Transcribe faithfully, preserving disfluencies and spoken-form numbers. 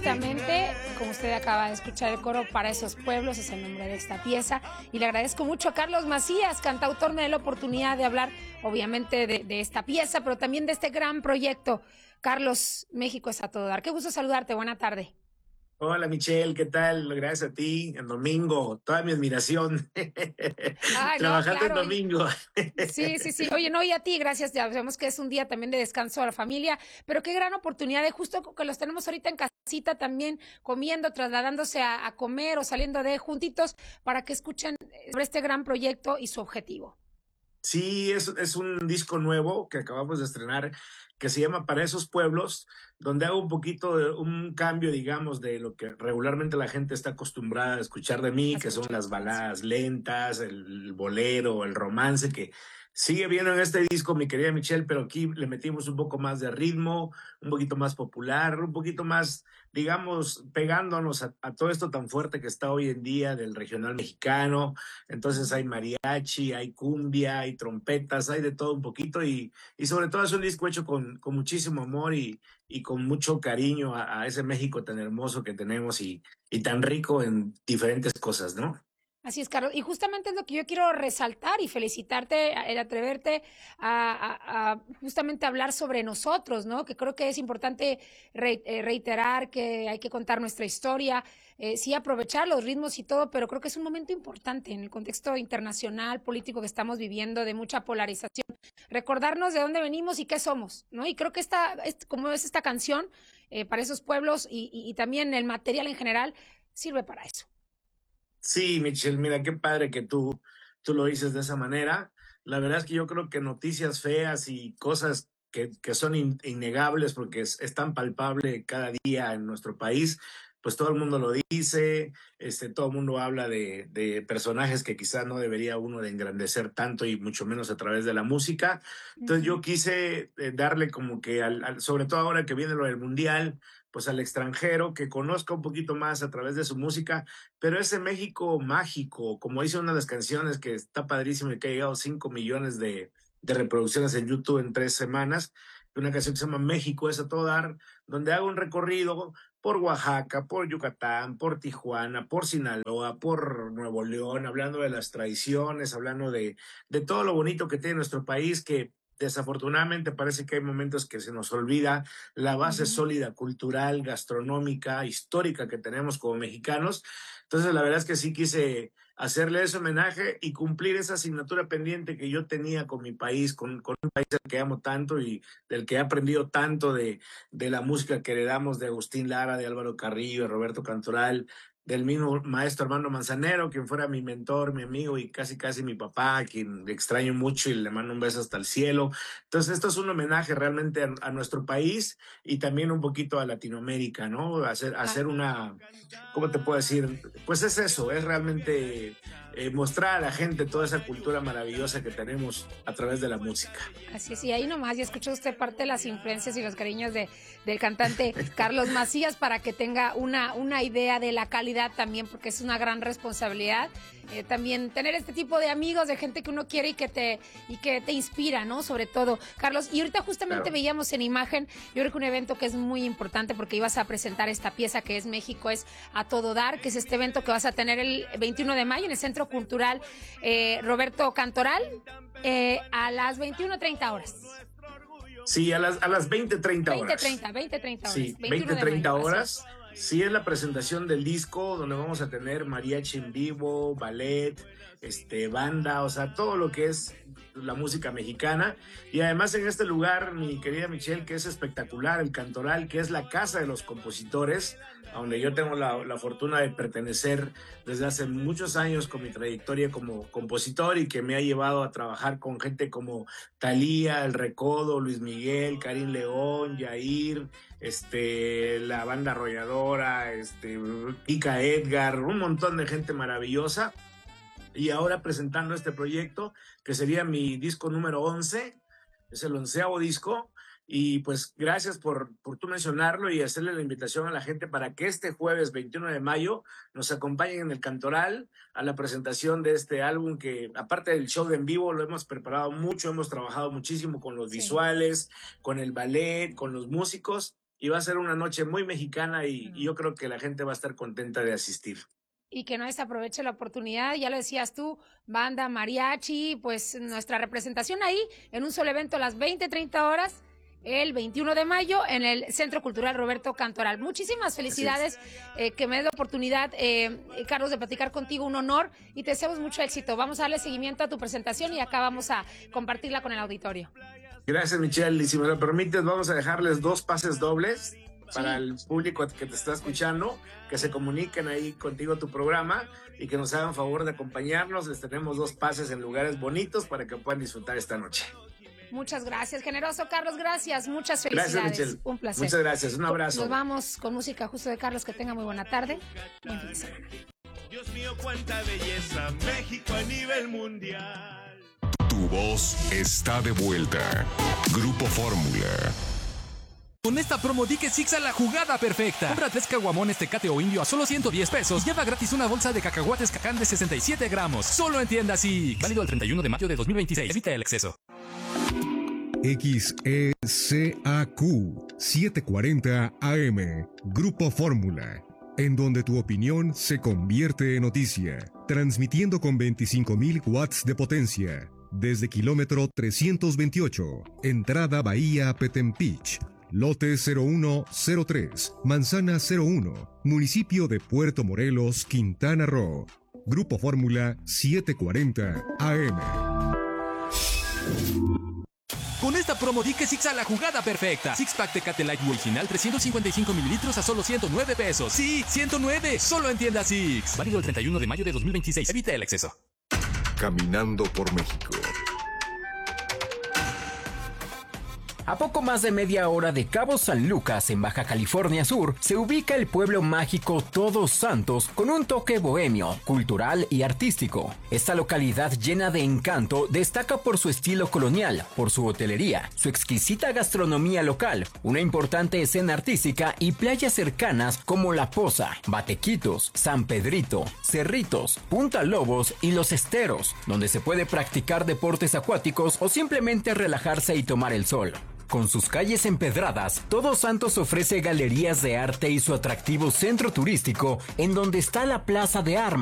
justamente, como usted acaba de escuchar el coro, Para esos pueblos es el nombre de esta pieza. Y le agradezco mucho a Carlos Macías, cantautor, me da la oportunidad de hablar, obviamente, de, de esta pieza, pero también de este gran proyecto. Carlos, México es a todo dar. Qué gusto saludarte, buena tarde. Hola Michelle, ¿qué tal? Gracias a ti, en domingo, toda mi admiración. Ay, no, Trabajando en claro. domingo. Sí, sí, sí. Oye, no, y a ti, gracias. Ya sabemos que es un día también de descanso a la familia, pero qué gran oportunidad de justo que los tenemos ahorita en casita también, comiendo, trasladándose a, a comer o saliendo de juntitos para que escuchen sobre este gran proyecto y su objetivo. Sí, es, es un disco nuevo que acabamos de estrenar que se llama Para esos pueblos, donde hago un poquito de un cambio, digamos, de lo que regularmente la gente está acostumbrada a escuchar de mí, que son Escucha. las baladas lentas, el bolero, el romance, que sigue viendo en este disco, mi querida Michelle, pero aquí le metimos un poco más de ritmo, un poquito más popular, un poquito más, digamos, pegándonos a, a todo esto tan fuerte que está hoy en día del regional mexicano. Entonces hay mariachi, hay cumbia, hay trompetas, hay de todo un poquito y, y sobre todo es un disco hecho con, con muchísimo amor y, y con mucho cariño a, a ese México tan hermoso que tenemos y, y tan rico en diferentes cosas, ¿no? Así es, Carlos. Y justamente es lo que yo quiero resaltar y felicitarte, el atreverte a, a, a justamente hablar sobre nosotros, ¿no? Que creo que es importante re, eh, reiterar que hay que contar nuestra historia, eh, sí aprovechar los ritmos y todo, pero creo que es un momento importante en el contexto internacional, político que estamos viviendo, de mucha polarización. Recordarnos de dónde venimos y qué somos, ¿no? Y creo que esta, es, como es esta canción, eh, para esos pueblos y, y, y también el material en general, sirve para eso. Sí, Michelle, mira, qué padre que tú, tú lo dices de esa manera. La verdad es que yo creo que noticias feas y cosas que, que son in, innegables porque es, es tan palpable cada día en nuestro país, pues todo el mundo lo dice, este, todo el mundo habla de, de personajes que quizás no debería uno de engrandecer tanto y mucho menos a través de la música. Uh Entonces -huh. yo quise eh, darle como que, al, al, sobre todo ahora que viene lo del Mundial, pues al extranjero que conozca un poquito más a través de su música, pero ese México mágico, como dice una de las canciones que está padrísimo y que ha llegado a cinco millones de, de reproducciones en YouTube en tres semanas, una canción que se llama México es a todo dar, donde hago un recorrido por Oaxaca, por Yucatán, por Tijuana, por Sinaloa, por Nuevo León, hablando de las tradiciones, hablando de, de todo lo bonito que tiene nuestro país, que desafortunadamente parece que hay momentos que se nos olvida la Uh base -huh. sólida cultural, gastronómica, histórica que tenemos como mexicanos. Entonces, la verdad es que sí quise hacerle ese homenaje y cumplir esa asignatura pendiente que yo tenía con mi país, con, con un país al que amo tanto y del que he aprendido tanto de, de la música que heredamos de Agustín Lara, de Álvaro Carrillo, de Roberto Cantoral, del mismo maestro Armando Manzanero, quien fuera mi mentor, mi amigo y casi casi mi papá, a quien le extraño mucho y le mando un beso hasta el cielo. Entonces, esto es un homenaje realmente a, a nuestro país y también un poquito a Latinoamérica, ¿no? Hacer, Ah, hacer una, ¿cómo te puedo decir? Pues es eso, es realmente eh, mostrar a la gente toda esa cultura maravillosa que tenemos a través de la música. así es, y ahí nomás, ya escuchó usted parte de las influencias y los cariños de, del cantante Carlos Macías para que tenga una, una idea de la calidad también, porque es una gran responsabilidad. Eh, también tener este tipo de amigos, de gente que uno quiere y que te y que te inspira, ¿no? Sobre todo, Carlos. Y ahorita justamente Claro. veíamos en imagen, yo creo que un evento que es muy importante porque ibas a presentar esta pieza que es México es a todo dar, que es este evento que vas a tener el veintiuno de mayo en el Centro Cultural eh, Roberto Cantoral eh, a las veintiuno treinta horas. Sí, a las, a las veinte treinta veinte horas. treinta, veinte treinta horas. Sí, veintiuno veinte de mayo, treinta así horas. es. Sí, es la presentación del disco donde vamos a tener mariachi en vivo, ballet, este, banda, o sea, todo lo que es la música mexicana. Y además en este lugar, mi querida Michelle, que es espectacular, el Cantoral, que es la casa de los compositores, a donde yo tengo la, la fortuna de pertenecer desde hace muchos años con mi trayectoria como compositor y que me ha llevado a trabajar con gente como Thalía, El Recodo, Luis Miguel, Karim León, Yair, este, la banda arrolladora, este, Kika Edgar, un montón de gente maravillosa. Y ahora presentando este proyecto, que sería mi disco número once, es el onceavo disco, y pues gracias por, por tú mencionarlo y hacerle la invitación a la gente para que este jueves veintiuno de mayo nos acompañen en el Cantoral a la presentación de este álbum que aparte del show de en vivo lo hemos preparado mucho, hemos trabajado muchísimo con los Sí. visuales, con el ballet, con los músicos y va a ser una noche muy mexicana y, y yo creo que la gente va a estar contenta de asistir. Y que no desaproveche la oportunidad, ya lo decías tú, banda, mariachi, pues nuestra representación ahí en un solo evento a las veinte, treinta horas, el veintiuno de mayo en el Centro Cultural Roberto Cantoral. Muchísimas felicidades, eh, que me dé la oportunidad, eh, Carlos, de platicar contigo, un honor, y te deseamos mucho éxito. Vamos a darle seguimiento a tu presentación y acá vamos a compartirla con el auditorio. Gracias, Michelle, y si me lo permites, vamos a dejarles dos pases dobles para Sí. el público que te está escuchando, que se comuniquen ahí contigo tu programa y que nos hagan favor de acompañarnos. Les tenemos dos pases en lugares bonitos para que puedan disfrutar esta noche. Muchas gracias, generoso Carlos, gracias, muchas felicidades. Gracias, Michelle. Un placer. Muchas gracias, un abrazo. Nos vamos con música justo de Carlos, que tenga muy buena tarde. Buen fin de semana. Dios mío, cuánta belleza, México a nivel mundial. Tu voz está de vuelta. Grupo Fórmula. Con esta promo di que Six a la jugada perfecta. Compra tres caguamones Tecate o Indio a solo ciento diez pesos. Lleva gratis una bolsa de cacahuates Cacán de sesenta y siete gramos. Solo en tiendas Six. Válido el treinta y uno de mayo de dos mil veintiséis. Evita el exceso. X E C A Q setecientos cuarenta A M. Grupo Fórmula. En donde tu opinión se convierte en noticia. Transmitiendo con veinticinco mil watts de potencia. Desde kilómetro trescientos veintiocho. Entrada Bahía Petempich. Lote cero uno cero tres, Manzana cero uno, municipio de Puerto Morelos, Quintana Roo. Grupo Fórmula setecientos cuarenta A M. Con esta promo di que Six a la jugada perfecta. Six Pack Tecate Light original trescientos cincuenta y cinco mililitros a solo ciento nueve pesos. Sí, ciento nueve. Solo en tiendas Six. Válido el treinta y uno de mayo de dos mil veintiséis. Evita el exceso. Caminando por México. A poco más de media hora de Cabo San Lucas, en Baja California Sur, se ubica el pueblo mágico Todos Santos con un toque bohemio, cultural y artístico. Esta localidad llena de encanto destaca por su estilo colonial, por su hotelería, su exquisita gastronomía local, una importante escena artística y playas cercanas como La Poza, Batequitos, San Pedrito, Cerritos, Punta Lobos y Los Esteros, donde se puede practicar deportes acuáticos o simplemente relajarse y tomar el sol. Con sus calles empedradas, Todos Santos ofrece galerías de arte y su atractivo centro turístico, en donde está la Plaza de Armas.